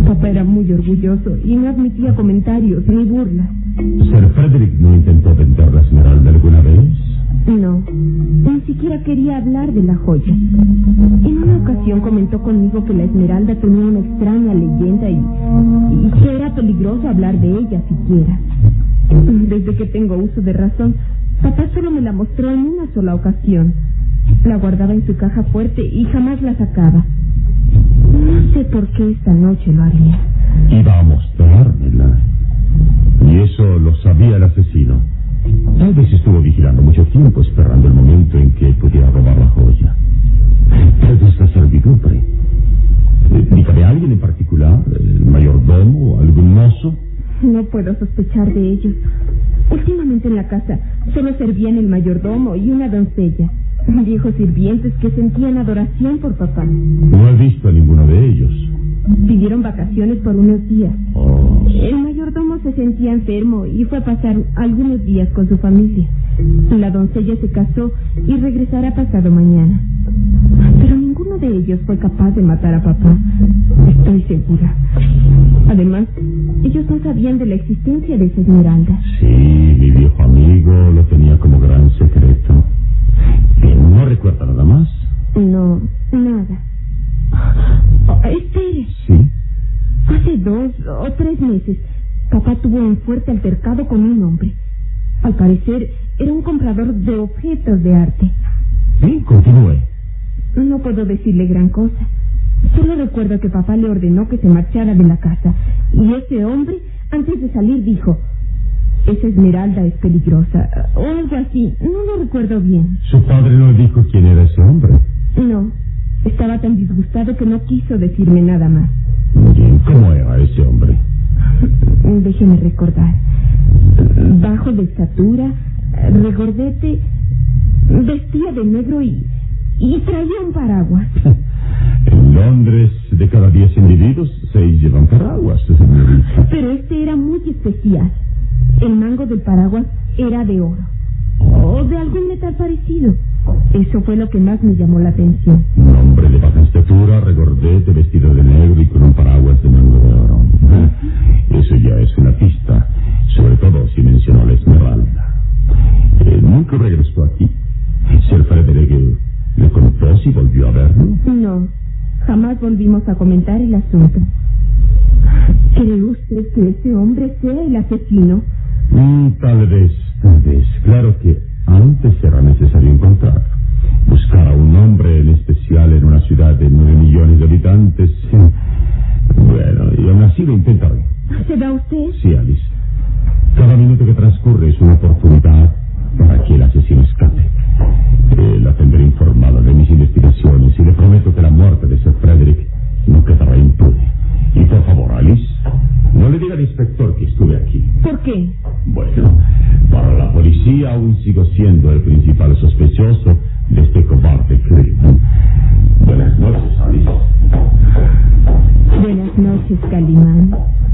Papá era muy orgulloso y no admitía comentarios ni burlas. ¿Sir Frederick no intentó vender la esmeralda alguna vez? No, ni siquiera quería hablar de la joya. En una ocasión comentó conmigo que la esmeralda tenía una extraña leyenda y que era peligroso hablar de ella siquiera. Desde que tengo uso de razón, papá solo me la mostró en una sola ocasión. La guardaba en su caja fuerte y jamás la sacaba. No sé por qué esta noche lo haría. Iba a mostrármela. Y eso lo sabía el asesino. Tal vez estuvo vigilando mucho tiempo esperando el momento en que pudiera robar la joya. Tal vez la servidumbre. ¿Dígame alguien en particular? ¿El mayordomo o algún mozo? No puedo sospechar de ellos. Últimamente en la casa solo servían el mayordomo y una doncella, viejos sirvientes que sentían adoración por papá. No he visto a ninguno de ellos. Pidieron vacaciones por unos días. Oh. El mayordomo se sentía enfermo y fue a pasar algunos días con su familia. La doncella se casó y regresará pasado mañana. Pero ninguno de ellos fue capaz de matar a papá. Estoy segura. Además, ellos no sabían de la existencia de esa esmeralda. Sí, mi viejo amigo lo tenía como gran secreto. ¿No recuerda nada más? No, nada. Espere. ¿Sí? Hace 2 o 3 meses, papá tuvo un fuerte altercado con un hombre. Al parecer, era un comprador de objetos de arte. Sí, continúe. No puedo decirle gran cosa. Solo recuerdo que papá le ordenó que se marchara de la casa. Y ese hombre, antes de salir, dijo: esa esmeralda es peligrosa. O algo así. No lo recuerdo bien. ¿Su padre no dijo quién era ese hombre? No. Estaba tan disgustado que no quiso decirme nada más. Bien, ¿cómo era ese hombre? Déjeme recordar. Bajo de estatura, regordete, vestía de negro y traía un paraguas. En Londres, de cada 10 individuos, 6 llevan paraguas, señorita. Pero este era muy especial. El mango del paraguas era de oro. O de algún metal parecido. Eso fue lo que más me llamó la atención. Un hombre de baja estatura, regordete, vestido de negro y con un paraguas de mango de oro. Eso ya es una pista, sobre todo si mencionó la esmeralda. ¿Nunca regresó aquí? ¿Sir Frederick le contó si volvió a verlo? No, jamás volvimos a comentar el asunto. ¿Cree usted que ese hombre sea el asesino? Tal vez. Claro que antes será necesario buscar a un hombre en especial en una ciudad de 9 millones de habitantes. Bueno, y aún así lo intentaré. ¿Se va usted? Sí, Alice. Cada minuto que transcurre es una oportunidad para que el asesino escape. La tendré informado de mis investigaciones y le prometo que la muerte de Sir Frederick no quedará impune. Y por favor, Alice, no le diga al inspector que estuve aquí. ¿Por qué? Bueno, para la policía aún sigo siendo el principal sospechoso de este cobarde crimen. Buenas noches, Alice. Buenas noches, Calimán.